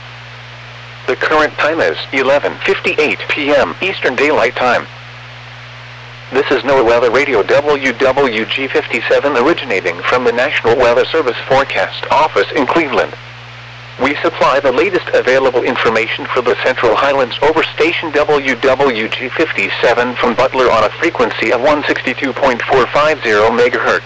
The current time is eleven fifty-eight p m Eastern Daylight Time. This is NOAA Weather Radio W W G fifty-seven originating from the National Weather Service Forecast Office in Cleveland. We supply the latest available information for the Central Highlands over station W W G fifty-seven from Butler on a frequency of one sixty-two point four five zero megahertz.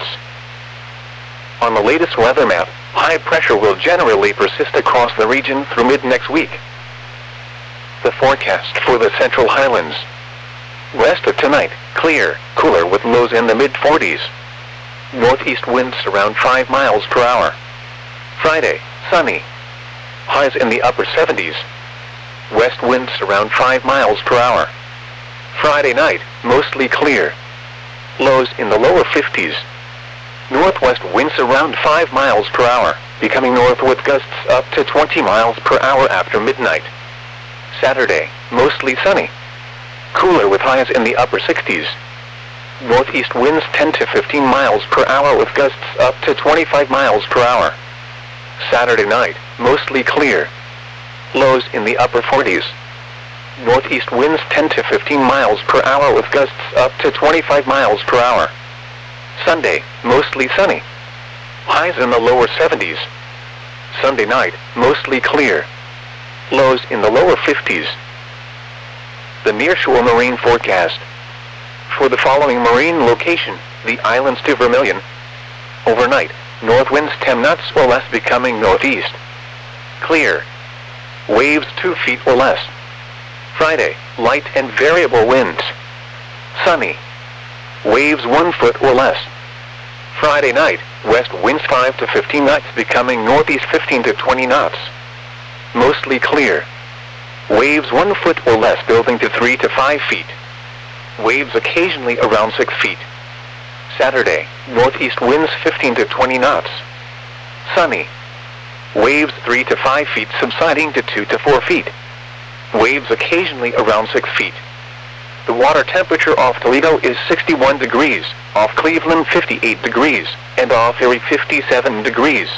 On the latest weather map, high pressure will generally persist across the region through mid-next week. The forecast for the Central Highlands. West of tonight, clear, cooler with lows in the mid forties. Northeast winds around five miles per hour. Friday, sunny. Highs in the upper seventies. West winds around five miles per hour. Friday night, mostly clear. Lows in the lower fifties. Northwest winds around five miles per hour, becoming north with gusts up to twenty miles per hour after midnight. Saturday, mostly sunny. Cooler with highs in the upper sixties. Northeast winds ten to fifteen miles per hour with gusts up to twenty-five miles per hour. Saturday night, mostly clear. Lows in the upper forties. Northeast winds ten to fifteen miles per hour with gusts up to twenty-five miles per hour. Sunday, mostly sunny. Highs in the lower seventies. Sunday night, mostly clear. Lows in the lower fifties. The Nearshore Marine Forecast. For the following marine location, the islands to Vermilion. Overnight, north winds ten knots or less becoming northeast. Clear. Waves two feet or less. Friday, light and variable winds. Sunny. Waves one foot or less. Friday night, west winds five to fifteen knots becoming northeast fifteen to twenty knots. Mostly clear. Waves one foot or less building to three to five feet. Waves occasionally around six feet. Saturday, northeast winds fifteen to twenty knots. Sunny. Waves three to five feet subsiding to two to four feet. Waves occasionally around six feet. The water temperature off Toledo is sixty-one degrees, off Cleveland fifty-eight degrees, and off Erie fifty-seven degrees.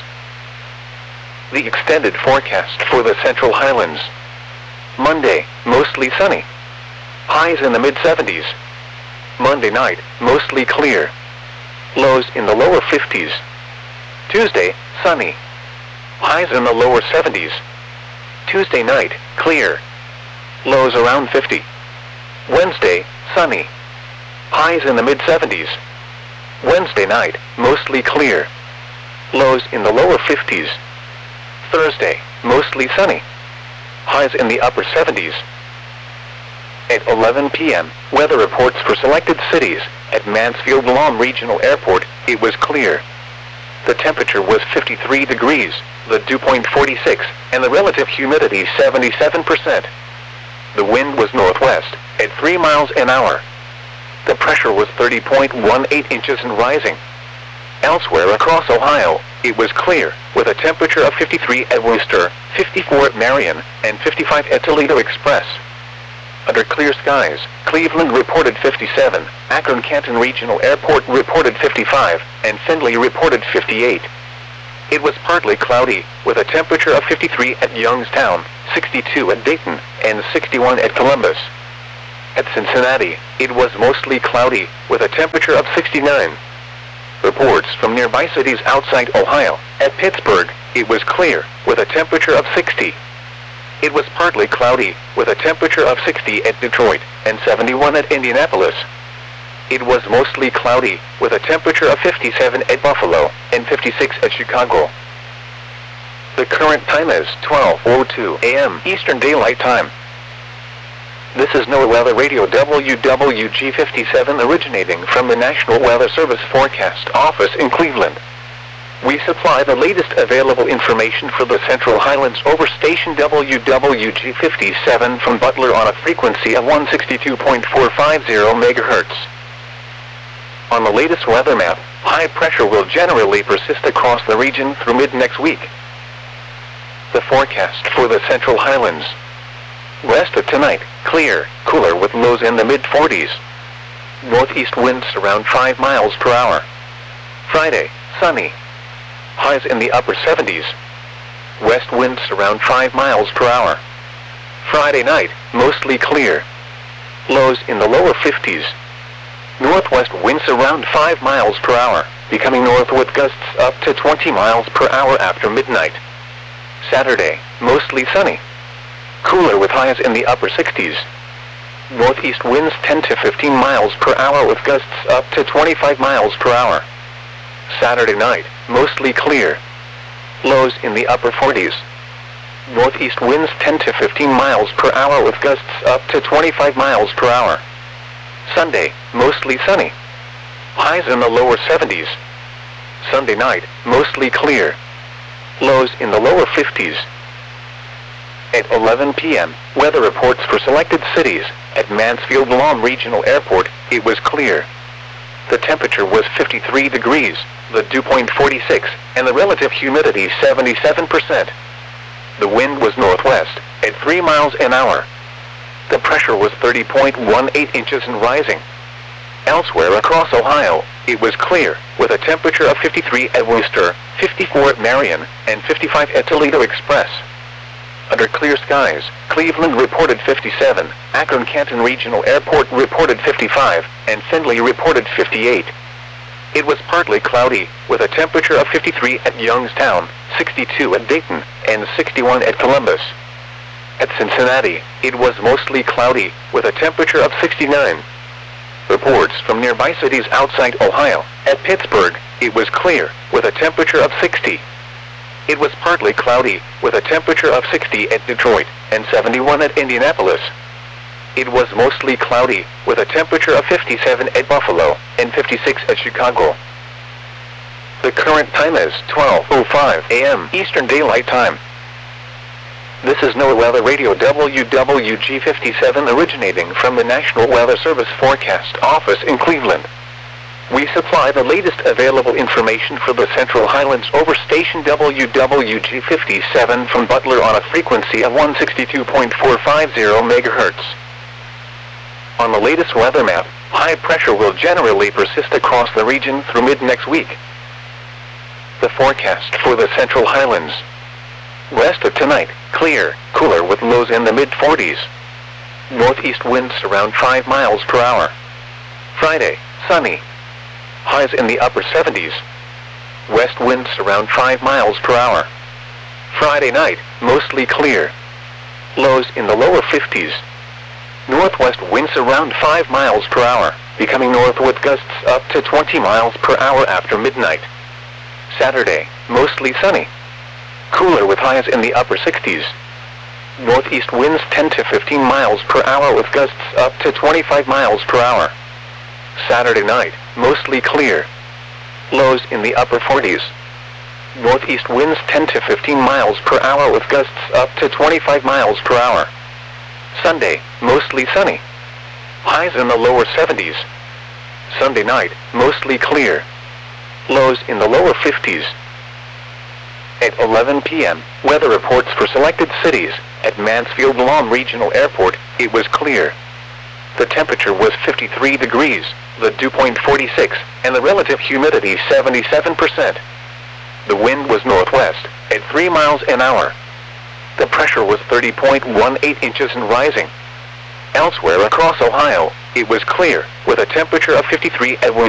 The extended forecast for the Central Highlands. Monday, mostly sunny. Highs in the mid seventies. Monday night, mostly clear. Lows in the lower fifties. Tuesday, sunny. Highs in the lower seventies. Tuesday night, clear. Lows around fifty. Wednesday, sunny. Highs in the mid seventies. Wednesday night, mostly clear. Lows in the lower fifties. Thursday, mostly sunny. Highs in the upper seventies. At eleven p m, weather reports for selected cities. At Mansfield-Lam Regional Airport, it was clear. The temperature was fifty-three degrees, the dew point forty-six, and the relative humidity seventy-seven percent. The wind was northwest, at three miles an hour. The pressure was thirty point one eight inches and rising. Elsewhere across Ohio, it was clear, with a temperature of fifty-three at Wooster, fifty-four at Marion, and fifty-five at Toledo Express. Under clear skies, Cleveland reported fifty-seven, Akron-Canton Regional Airport reported fifty-five, and Findlay reported fifty-eight. It was partly cloudy, with a temperature of fifty-three at Youngstown, sixty-two at Dayton, and sixty-one at Columbus. At Cincinnati, it was mostly cloudy, with a temperature of sixty-nine. Reports from nearby cities outside Ohio. At Pittsburgh, it was clear, with a temperature of sixty. It was partly cloudy, with a temperature of sixty at Detroit, and seventy-one at Indianapolis. It was mostly cloudy, with a temperature of fifty-seven at Buffalo, and fifty-six at Chicago. The current time is twelve oh two a m Eastern Daylight Time. This is NOAA Weather Radio W W G fifty-seven originating from the National Weather Service Forecast Office in Cleveland. We supply the latest available information for the Central Highlands over station W W G fifty-seven from Butler on a frequency of one sixty-two point four five zero megahertz. On the latest weather map, high pressure will generally persist across the region through mid-next week. The forecast for the Central Highlands. West of tonight, clear, cooler with lows in the mid forties. Northeast winds around five miles per hour. Friday, sunny. Highs in the upper seventies. West winds around five miles per hour. Friday night, mostly clear. Lows in the lower fifties. Northwest winds around five miles per hour, becoming north with gusts up to twenty miles per hour after midnight. Saturday, mostly sunny. Cooler with highs in the upper sixties. Northeast winds ten to fifteen miles per hour with gusts up to twenty-five miles per hour. Saturday night, mostly clear. Lows in the upper forties. Northeast winds ten to fifteen miles per hour with gusts up to twenty-five miles per hour. Sunday, mostly sunny. Highs in the lower seventies. Sunday night, mostly clear. Lows in the lower fifties. At eleven p m, weather reports for selected cities. At Mansfield-Lom Regional Airport, it was clear. The temperature was fifty-three degrees, the dew point forty-six, and the relative humidity seventy-seven percent. The wind was northwest, at three miles an hour. The pressure was thirty point one eight inches and rising. Elsewhere across Ohio, it was clear, with a temperature of fifty-three at Worcester, fifty-four at Marion, and fifty-five at Toledo Express. Under clear skies, Cleveland reported fifty-seven, Akron-Canton Regional Airport reported fifty-five, and Findlay reported fifty-eight. It was partly cloudy, with a temperature of fifty-three at Youngstown, sixty-two at Dayton, and sixty-one at Columbus. At Cincinnati, it was mostly cloudy, with a temperature of sixty-nine. Reports from nearby cities outside Ohio. At Pittsburgh, it was clear, with a temperature of sixty. It was partly cloudy, with a temperature of sixty at Detroit, and seventy-one at Indianapolis. It was mostly cloudy, with a temperature of fifty-seven at Buffalo, and fifty-six at Chicago. The current time is twelve oh five a m Eastern Daylight Time. This is NOAA Weather Radio W W G fifty-seven originating from the National Weather Service Forecast Office in Cleveland. We supply the latest available information for the Central Highlands over station W W G fifty-seven from Butler on a frequency of one sixty-two point four five zero megahertz. On the latest weather map, high pressure will generally persist across the region through mid-next week. The forecast for the Central Highlands. West of tonight, clear, cooler with lows in the mid forties. Northeast winds around five miles per hour. Friday, sunny. Highs in the upper seventies. West winds around five miles per hour. Friday night, mostly clear. Lows in the lower fifties. Northwest winds around five miles per hour, becoming north with gusts up to twenty miles per hour after midnight. Saturday, mostly sunny. Cooler with highs in the upper sixties. Northeast winds ten to fifteen miles per hour with gusts up to twenty-five miles per hour. Saturday night, mostly clear. Lows in the upper forties. Northeast winds ten to fifteen miles per hour with gusts up to twenty-five miles per hour. Sunday, mostly sunny. Highs in the lower seventies. Sunday night, mostly clear. Lows in the lower fifties. At eleven p m, weather reports for selected cities. At Mansfield-Lom Regional Airport, it was clear. The temperature was fifty-three degrees, the dew point forty-six, and the relative humidity seventy-seven percent. The wind was northwest, at three miles an hour. The pressure was thirty point one eight inches and rising. Elsewhere across Ohio, it was clear, with a temperature of fifty-three at